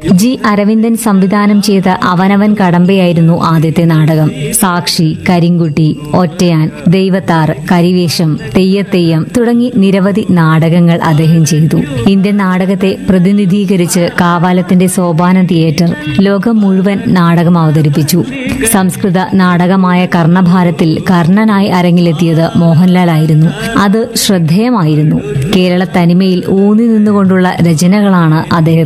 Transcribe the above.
G Aravindan സംവിധാനം ചെയ്ത അവനവൻ കടമ്പയായിരുന്നു ആദ്യത്തെ നാടകം. സാക്ഷി, കരിങ്കുട്ടി, ഒറ്റയാൻ, ദൈവത്താർ, കരിവേഷം, തെയ്യത്തെയ്യം തുടങ്ങി നിരവധി നാടകങ്ങൾ അദ്ദേഹം ചെയ്തു. ഇന്ത്യൻ നാടകത്തെ പ്രതിനിധീകരിച്ച് കാവാലത്തിന്റെ സോപാനം തിയേറ്റർ ലോകം മുഴുവൻ നാടകം അവതരിപ്പിച്ചു. സംസ്കൃത നാടകമായ കർണഭാരത്തിൽ കർണനായി അരങ്ങിലെത്തിയത് മോഹൻലാലായിരുന്നു. അത് ശ്രദ്ധേയമായിരുന്നു. കേരള തനിമയിൽ ഊന്നി നിന്നുകൊണ്ടുള്ള രചനകളാണ് അദ്ദേഹം